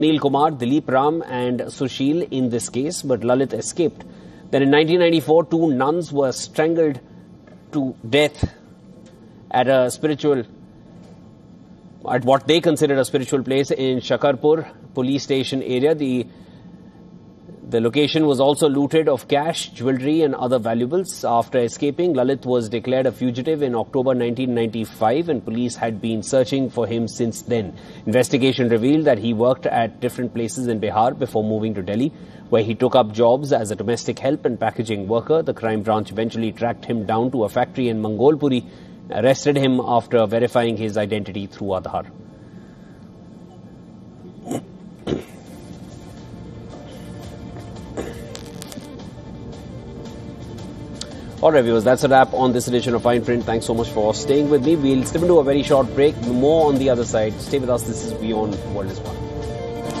Neil Kumar, Dilip Ram and Sushil in this case, but Lalit escaped. Then in 1994, two nuns were strangled to death at what they considered a spiritual place in Shakarpur police station area. The location was also looted of cash, jewellery and other valuables. After escaping, Lalit was declared a fugitive in October 1995 and police had been searching for him since then. Investigation revealed that he worked at different places in Bihar before moving to Delhi, where he took up jobs as a domestic help and packaging worker. The crime branch eventually tracked him down to a factory in Mangolpuri, arrested him after verifying his identity through Aadhaar. Alright viewers, that's a wrap on this edition of Fine Print. Thanks so much for staying with me. We'll step into a very short break. More on the other side. Stay with us. This is Beyond World is One.